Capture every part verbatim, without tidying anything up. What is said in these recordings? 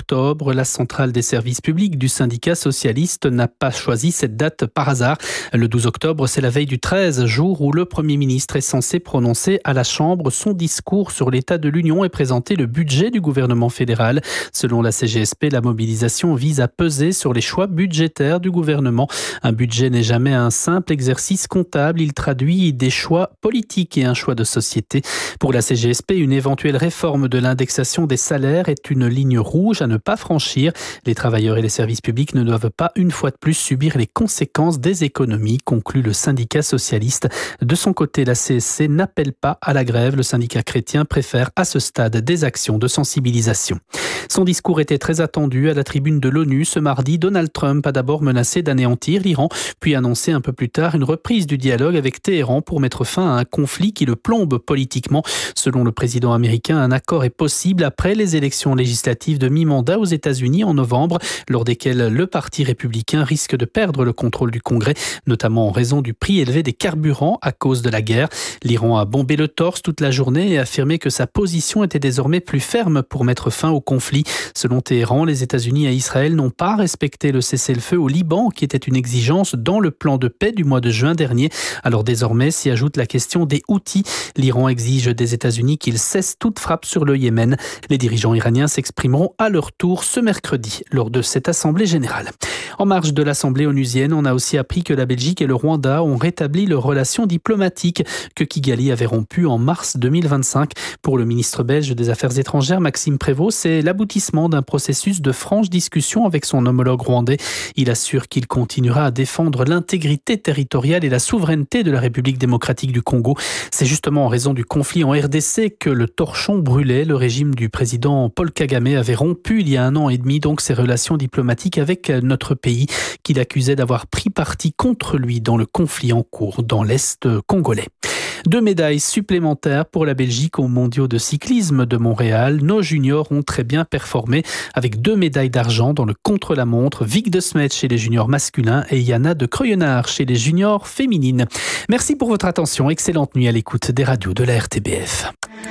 octobre. La centrale des services publics du syndicat socialiste n'a pas choisi cette date par hasard. Le douze octobre, c'est la veille du treize, jour où le Premier ministre est censé prononcer à la Chambre son discours sur l'état de l'Union et présenter le budget du gouvernement fédéral. Selon la C G S P, la mobilisation vise à peser sur les choix budgétaires du gouvernement. Un budget n'est jamais un simple exercice comptable, il traduit des choix politiques et un choix de société. Pour la C G S P, une éventuelle réforme de l'indexation des salaires est une ligne rouge à ne pas franchir. Les travailleurs et les services publics ne doivent pas une fois de plus subir les conséquences des économies, conclut le syndicat socialiste. De son côté, la C S C n'appelle pas à la grève. Le syndicat chrétien préfère à ce stade des actions de sensibilisation. Son discours était très attendu à la tribune de l'ONU. Ce mardi, Donald Trump a d'abord menacé d'anéantir l'Iran, puis annoncé un peu plus tard une reprise du dialogue avec Téhéran pour mettre fin à un conflit qui le plombe politiquement. Selon le président américain, un accord est possible après les élections législatives de mi-mandat aux États-Unis en novembre, lors desquelles le Parti républicain risque de perdre le contrôle du Congrès, notamment en raison du prix élevé des carburants à cause de la guerre. L'Iran a bombé le torse toute la journée et affirmé que sa position était désormais plus ferme pour mettre fin au conflit. Selon Téhéran, les États-Unis et Israël n'ont pas respecté le cessez-le-feu au Liban, qui était une exigence dans le plan de paix du mois de juin dernier. Alors désormais s'y ajoute la question des Houthis. L'Iran exige des États-Unis qu'ils cessent toute frappe sur le Yémen. Les dirigeants iraniens s'exprimeront à leur tour ce mercredi lors de cette assemblée générale. En marge de l'assemblée onusienne, on a aussi appris que la Belgique et le Rwanda ont rétabli leurs relations diplomatiques que Kigali avait rompues en mars deux mille vingt-cinq. Pour le ministre belge des Affaires étrangères, Maxime Prévost, c'est l'aboutissement d'un processus de franche discussion avec son homologue rwandais. Il assure qu'il continuera à défendre l'intégrité territoriale et la souveraineté de la République démocratique du Congo. C'est justement en raison du conflit en R D C que le torchon brûlait. Le régime du président Paul Kagame avait rompu il y a un an et demi donc ses relations diplomatiques avec notre pays, qu'il accusait d'avoir pris parti contre lui dans le conflit en cours dans l'Est congolais. Deux médailles supplémentaires pour la Belgique aux mondiaux de cyclisme de Montréal. Nos juniors ont très bien performé avec deux médailles d'argent dans le contre-la-montre. Vic de Smet chez les juniors masculins et Yana de Creuillonnard chez les juniors féminines. Merci pour votre attention. Excellente nuit à l'écoute des radios de la R T B F.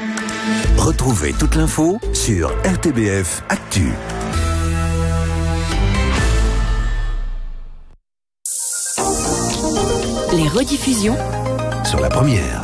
Retrouvez toute l'info sur R T B F Actu. Les rediffusions sur la première.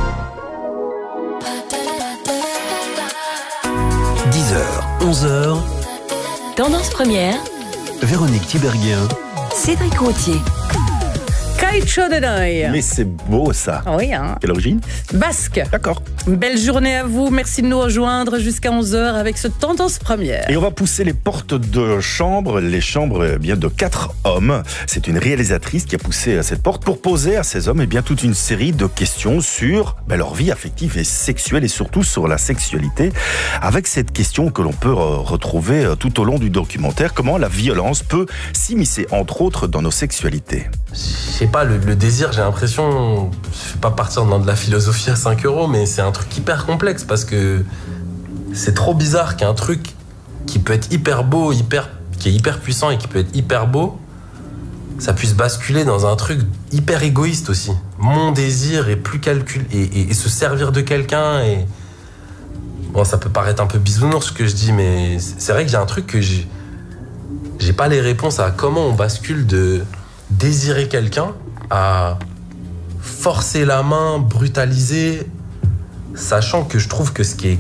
dix heures, onze heures. Tendance première. Véronique Tiberghien. Cédric Rottier. Kaicho Denai. Mais c'est beau ça. Oui, hein. Quelle origine? Basque. D'accord. Une belle journée à vous. Merci de nous rejoindre jusqu'à onze heures avec ce Tendance Première. Et on va pousser les portes de chambre, les chambres eh bien de quatre hommes. C'est une réalisatrice qui a poussé cette porte pour poser à ces hommes eh bien toute une série de questions sur ben, leur vie affective et sexuelle et surtout sur la sexualité. Avec cette question que l'on peut retrouver tout au long du documentaire, comment la violence peut s'immiscer entre autres dans nos sexualités. Je sais pas, le, le désir, j'ai l'impression, je vais pas partir dans de la philosophie à cinq euros, mais c'est un truc hyper complexe parce que c'est trop bizarre qu'un truc qui peut être hyper beau, hyper, qui est hyper puissant et qui peut être hyper beau, ça puisse basculer dans un truc hyper égoïste aussi. Mon désir est plus calculé et, et, et se servir de quelqu'un et bon, ça peut paraître un peu bisounours ce que je dis, mais c'est vrai que j'ai un truc que j'ai, j'ai pas les réponses à comment on bascule de désirer quelqu'un à forcer la main, brutaliser, sachant que je trouve que ce qui est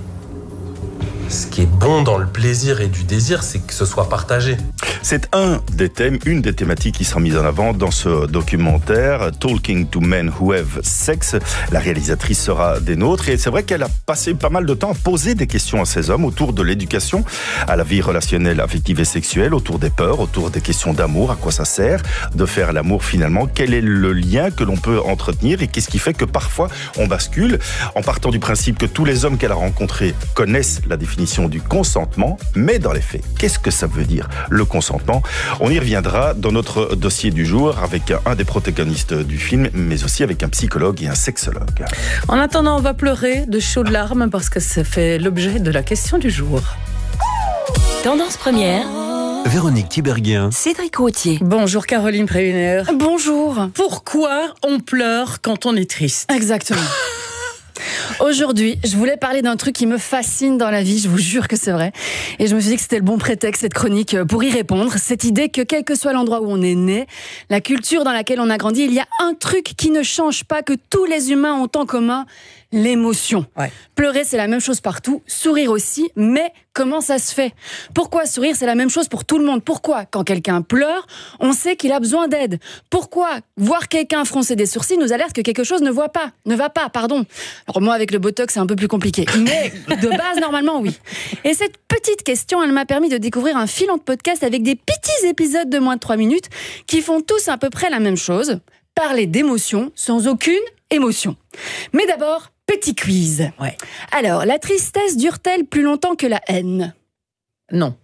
ce qui est bon dans le plaisir et du désir, c'est que ce soit partagé. C'est un des thèmes, une des thématiques qui sera mise en avant dans ce documentaire, Talking to Men Who Have Sex. La réalisatrice sera des nôtres et c'est vrai qu'elle a passé pas mal de temps à poser des questions à ces hommes autour de l'éducation, à la vie relationnelle, affective et sexuelle, autour des peurs, autour des questions d'amour, à quoi ça sert de faire l'amour finalement, quel est le lien que l'on peut entretenir et qu'est-ce qui fait que parfois on bascule en partant du principe que tous les hommes qu'elle a rencontrés connaissent la définition du consentement, mais dans les faits, qu'est-ce que ça veut dire le consentement? On y reviendra dans notre dossier du jour avec un des protagonistes du film, mais aussi avec un psychologue et un sexologue. En attendant, on va pleurer de chaudes larmes parce que ça fait l'objet de la question du jour. Tendance première. Véronique Tiberghien. Cédric Rottier. Bonjour Caroline Préviner. Bonjour. Pourquoi on pleure quand on est triste? Exactement. Aujourd'hui, je voulais parler d'un truc qui me fascine dans la vie, je vous jure que c'est vrai. Et je me suis dit que c'était le bon prétexte, cette chronique, pour y répondre. Cette idée que quel que soit l'endroit où on est né, la culture dans laquelle on a grandi, il y a un truc qui ne change pas, que tous les humains ont en commun, l'émotion. Ouais. Pleurer, c'est la même chose partout, sourire aussi, mais comment ça se fait ? Pourquoi sourire, c'est la même chose pour tout le monde ? Pourquoi, quand quelqu'un pleure, on sait qu'il a besoin d'aide ? Pourquoi voir quelqu'un froncer des sourcils nous alerte que quelque chose ne va pas, ne va pas, pardon. Alors moi, avec le Botox, c'est un peu plus compliqué, mais de base, normalement, oui. Et cette petite question, elle m'a permis de découvrir un filon de podcast avec des petits épisodes de moins de trois minutes qui font tous à peu près la même chose, parler d'émotion sans aucune émotion. Mais d'abord, petit quiz. Ouais. Alors, la tristesse dure-t-elle plus longtemps que la haine ? Non.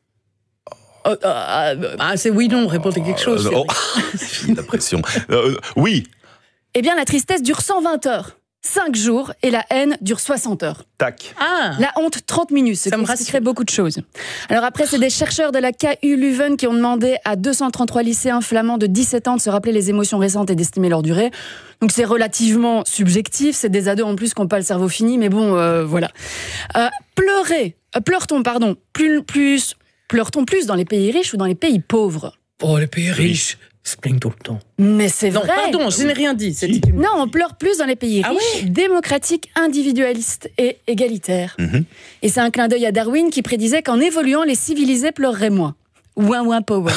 Oh, ah, ah, c'est oui, non, répondez quelque chose. Oh, la pression. Euh, oui. Eh bien, la tristesse dure cent vingt heures. cinq jours, et la haine dure soixante heures. Tac. Ah. La honte, trente minutes, ce qui expliquerait beaucoup de choses. Alors après, c'est des chercheurs de la K U Leuven qui ont demandé à deux cent trente-trois lycéens flamands de dix-sept ans de se rappeler les émotions récentes et d'estimer leur durée. Donc c'est relativement subjectif, c'est des ados en plus qui n'ont pas le cerveau fini, mais bon, euh, voilà. Euh, pleurer, euh, pleure-t-on, pardon, plus, plus, pleure-t-on plus dans les pays riches ou dans les pays pauvres ? Oh, les pays riches se plaignent tout le temps. Mais c'est non, vrai. Non, pardon, je n'ai rien dit. Si. Une... Non, on pleure plus dans les pays riches, ah ouais démocratiques, individualistes et égalitaires. Mm-hmm. Et c'est un clin d'œil à Darwin qui prédisait qu'en évoluant, les civilisés pleureraient moins. Ouin ouin power.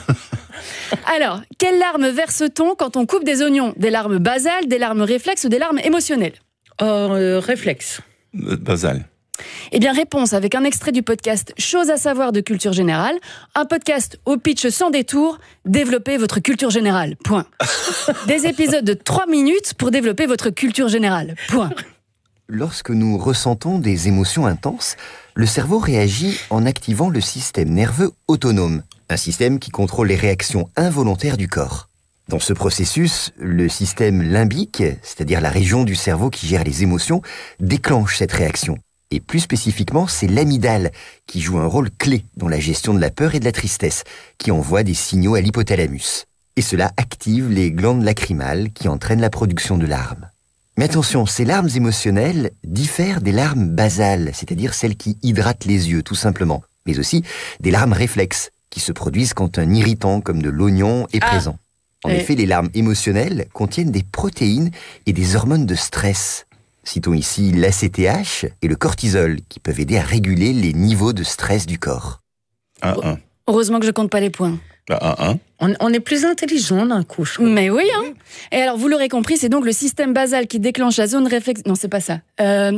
Alors, quelles larmes verse-t-on quand on coupe des oignons ? Des larmes basales, des larmes réflexes ou des larmes émotionnelles ? Oh, euh, réflexe. Euh, basal. Eh bien, réponse avec un extrait du podcast Chose à savoir de culture générale. Un podcast au pitch sans détour. Développez votre culture générale. Point. Des épisodes de trois minutes pour développer votre culture générale. Point. Lorsque nous ressentons des émotions intenses, le cerveau réagit en activant le système nerveux autonome, un système qui contrôle les réactions involontaires du corps. Dans ce processus, le système limbique, c'est-à-dire la région du cerveau qui gère les émotions, déclenche cette réaction. Et plus spécifiquement, c'est l'amygdale qui joue un rôle clé dans la gestion de la peur et de la tristesse, qui envoie des signaux à l'hypothalamus. Et cela active les glandes lacrymales qui entraînent la production de larmes. Mais attention, ces larmes émotionnelles diffèrent des larmes basales, c'est-à-dire celles qui hydratent les yeux, tout simplement, mais aussi des larmes réflexes, qui se produisent quand un irritant comme de l'oignon est ah. présent. En et... effet, les larmes émotionnelles contiennent des protéines et des hormones de stress. Citons ici l'A C T H et le cortisol, qui peuvent aider à réguler les niveaux de stress du corps. Un, un. Heureusement que je compte pas les points. Bah, un, un. On, on est plus intelligent d'un coup, je crois. Mais oui, hein. Et alors, vous l'aurez compris, c'est donc le système basal qui déclenche la zone réflexe... Non, c'est pas ça. Euh...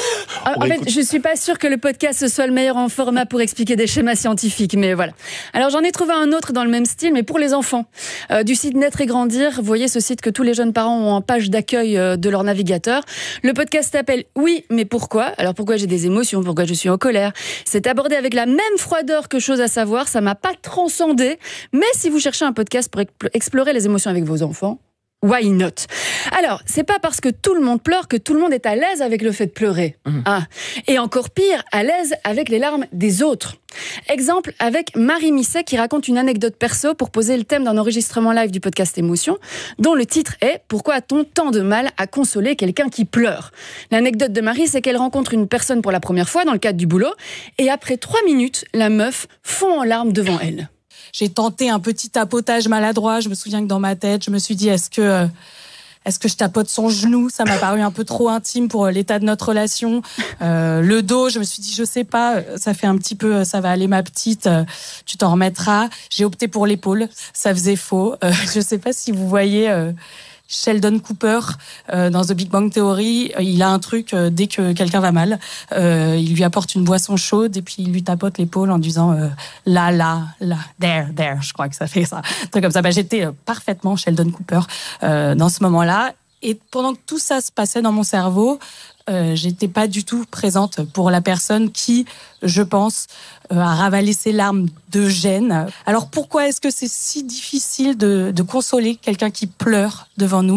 En fait, je suis pas sûre que le podcast soit le meilleur en format pour expliquer des schémas scientifiques, mais voilà. Alors, j'en ai trouvé un autre dans le même style, mais pour les enfants. Euh, du site Naître et Grandir, vous voyez ce site que tous les jeunes parents ont en page d'accueil euh, de leur navigateur. Le podcast s'appelle « Oui, mais pourquoi ?» Alors, pourquoi j'ai des émotions ? Pourquoi je suis en colère ? C'est abordé avec la même froideur que Chose à savoir, ça m'a pas transcendé. Mais si vous cherchez un podcast pour explorer les émotions avec vos enfants, why not ? Alors, c'est pas parce que tout le monde pleure que tout le monde est à l'aise avec le fait de pleurer. Mmh. Ah. Et encore pire, à l'aise avec les larmes des autres. Exemple avec Marie Misset qui raconte une anecdote perso pour poser le thème d'un enregistrement live du podcast Émotion, dont le titre est « Pourquoi a-t-on tant de mal à consoler quelqu'un qui pleure ?» L'anecdote de Marie, c'est qu'elle rencontre une personne pour la première fois dans le cadre du boulot, et après trois minutes, la meuf fond en larmes devant elle. J'ai tenté un petit tapotage maladroit. Je me souviens que dans ma tête, je me suis dit, est-ce que, euh, est-ce que je tapote son genou ? Ça m'a paru un peu trop intime pour l'état de notre relation. Euh, le dos, je me suis dit, je sais pas, ça fait un petit peu, ça va aller ma petite, euh, tu t'en remettras. J'ai opté pour l'épaule, ça faisait faux. Euh, je sais pas si vous voyez... Euh, Sheldon Cooper euh, dans The Big Bang Theory, euh, il a un truc euh, dès que quelqu'un va mal, euh, il lui apporte une boisson chaude et puis il lui tapote l'épaule en disant euh, là là là there there, je crois que ça fait ça, un truc comme ça. Bah, j'étais euh, parfaitement Sheldon Cooper euh, dans ce moment-là, et pendant que tout ça se passait dans mon cerveau, euh, j'étais pas du tout présente pour la personne qui, je pense, euh, a ravalé ses larmes de gêne. Alors pourquoi est-ce que c'est si difficile de, de consoler quelqu'un qui pleure devant nous ?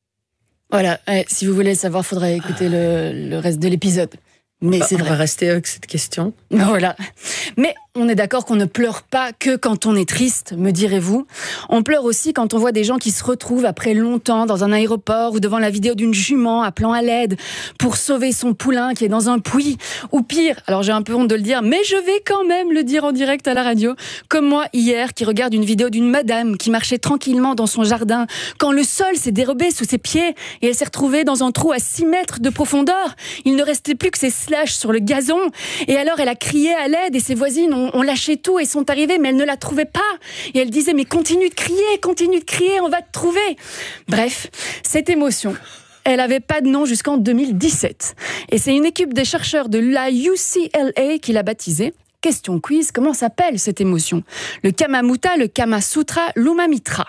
Voilà, ouais, si vous voulez savoir, il faudrait écouter le, le reste de l'épisode. Mais bah, c'est on vrai. va rester avec cette question. Voilà. Mais on est d'accord qu'on ne pleure pas que quand on est triste, me direz-vous. On pleure aussi quand on voit des gens qui se retrouvent après longtemps dans un aéroport ou devant la vidéo d'une jument appelant à l'aide pour sauver son poulain qui est dans un puits. Ou pire, alors j'ai un peu honte de le dire, mais je vais quand même le dire en direct à la radio, comme moi hier qui regarde une vidéo d'une madame qui marchait tranquillement dans son jardin quand le sol s'est dérobé sous ses pieds et elle s'est retrouvée dans un trou à six mètres de profondeur. Il ne restait plus que ses slash sur le gazon et alors elle a crié à l'aide et ses voisines ont ont lâché tout et sont arrivés, mais elle ne la trouvait pas. Et elle disait, mais continue de crier, continue de crier, on va te trouver. Bref, cette émotion, elle n'avait pas de nom jusqu'en deux mille dix-sept. Et c'est une équipe des chercheurs de la U C L A qui l'a baptisée. Question quiz, comment s'appelle cette émotion? Le Kamamutta, le Kama Sutra, l'Umamitra.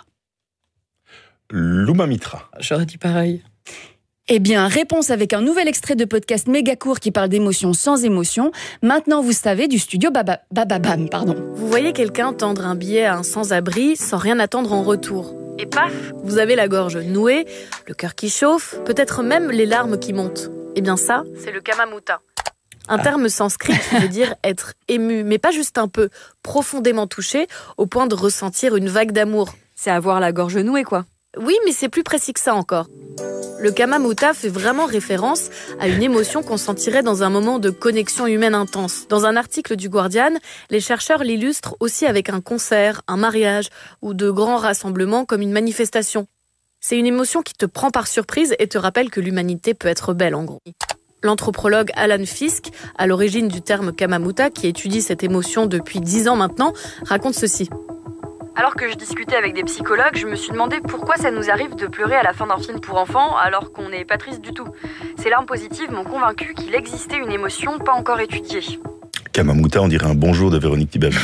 L'Umamitra. J'aurais dit pareil. Eh bien, réponse avec un nouvel extrait de podcast méga court qui parle d'émotions sans émotion. Maintenant, vous savez, du studio Baba, Bababam, pardon. Vous voyez quelqu'un tendre un billet à un sans-abri sans rien attendre en retour. Et paf, vous avez la gorge nouée, le cœur qui chauffe, peut-être même les larmes qui montent. Eh bien ça, c'est le Kamamutta. Un terme sanskrit qui veut dire être ému, mais pas juste un peu, profondément touché, au point de ressentir une vague d'amour. C'est avoir la gorge nouée, quoi. Oui, mais c'est plus précis que ça encore. Le Kamamutta fait vraiment référence à une émotion qu'on sentirait dans un moment de connexion humaine intense. Dans un article du Guardian, les chercheurs l'illustrent aussi avec un concert, un mariage ou de grands rassemblements comme une manifestation. C'est une émotion qui te prend par surprise et te rappelle que l'humanité peut être belle en gros. L'anthropologue Alan Fiske, à l'origine du terme Kamamutta, qui étudie cette émotion depuis dix ans maintenant, raconte ceci. Alors que je discutais avec des psychologues, je me suis demandé pourquoi ça nous arrive de pleurer à la fin d'un film pour enfants alors qu'on n'est pas triste du tout. Ces larmes positives m'ont convaincu qu'il existait une émotion pas encore étudiée. Kamamutta, on dirait un bonjour de Véronique Thibel.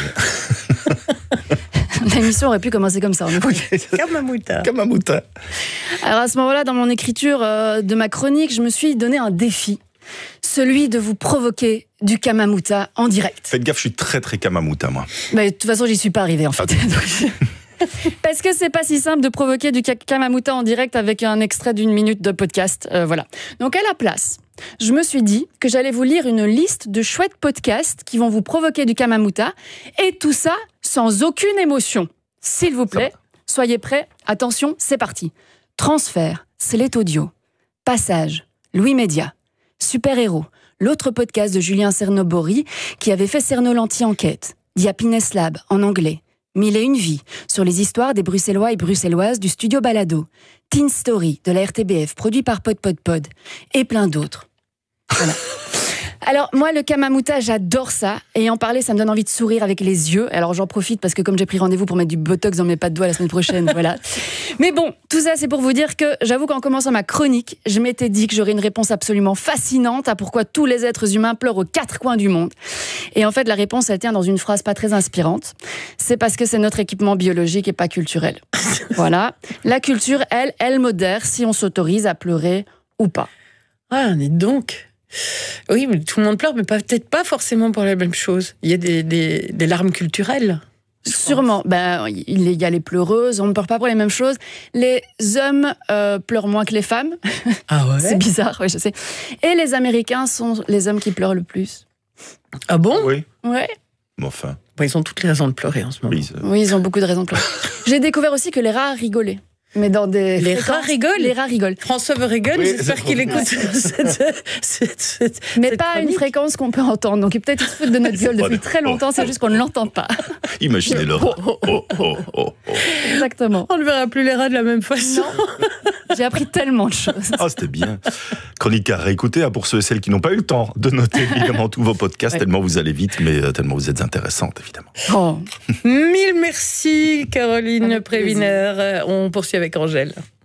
L'émission aurait pu commencer comme ça. Kamamutta. Kamamutta. Alors à ce moment-là, dans mon écriture euh, de ma chronique, je me suis donné un défi. Celui de vous provoquer du Kamamutta en direct. Faites gaffe, je suis très très Kamamutta, moi. Mais de toute façon, j'y suis pas arrivée en fait. Parce que c'est pas si simple de provoquer du Kamamutta en direct avec un extrait d'une minute de podcast. Euh, voilà. Donc à la place, je me suis dit que j'allais vous lire une liste de chouettes podcasts qui vont vous provoquer du Kamamutta et tout ça sans aucune émotion. S'il vous plaît, soyez prêts. Attention, c'est parti. Transfert, Slate Audio. Passage, Louis Média. Super-héros, l'autre podcast de Julien Cernobori qui avait fait Cernolanti Enquête. The Happiness Lab en anglais. Mille et une vies sur les histoires des Bruxellois et Bruxelloises du studio Balado. Teen Story de la R T B F produit par Pod Pod Pod et plein d'autres. Voilà. Alors moi le Kamamutta j'adore ça et en parler ça me donne envie de sourire avec les yeux. Alors j'en profite parce que comme j'ai pris rendez-vous pour mettre du botox dans mes pas de doigts la semaine prochaine, voilà. Mais bon, tout ça c'est pour vous dire que j'avoue qu'en commençant ma chronique, je m'étais dit que j'aurais une réponse absolument fascinante à pourquoi tous les êtres humains pleurent aux quatre coins du monde. Et en fait la réponse elle tient dans une phrase pas très inspirante. C'est parce que c'est notre équipement biologique et pas culturel. Voilà. La culture, elle, elle modère si on s'autorise à pleurer ou pas. Ah, dites donc. Oui, mais tout le monde pleure, mais peut-être pas forcément pour la même chose. Il y a des, des, des larmes culturelles. Sûrement. Ben, il y a les pleureuses, on ne pleure pas pour les mêmes choses. Les hommes euh, pleurent moins que les femmes. Ah ouais. C'est bizarre, oui, je sais. Et les Américains sont les hommes qui pleurent le plus. Ah bon? Oui. Ouais. Mais enfin. Bon, ils ont toutes les raisons de pleurer en ce moment. Oui, oui, ils ont beaucoup de raisons de pleurer. J'ai découvert aussi que les rats rigolaient. Mais dans des les rats rigolent. Les rats rigolent. François veut rigole, oui, j'espère qu'il écoute cette, cette, cette, mais cette pas chronique. Une fréquence qu'on peut entendre. Donc peut-être il se fout de notre gueule depuis très longtemps, c'est juste qu'on ne l'entend pas. Imaginez le rat. Oh, oh, oh, oh. Exactement. On ne verra plus les rats de la même façon. Non. J'ai appris tellement de choses. Ah, c'était bien. Chronique à réécouter hein, pour ceux et celles qui n'ont pas eu le temps de noter évidemment tous vos podcasts, ouais. Tellement vous allez vite, mais tellement vous êtes intéressante, évidemment. Oh. Mille merci, Caroline Préviner. On poursuit avec Angèle.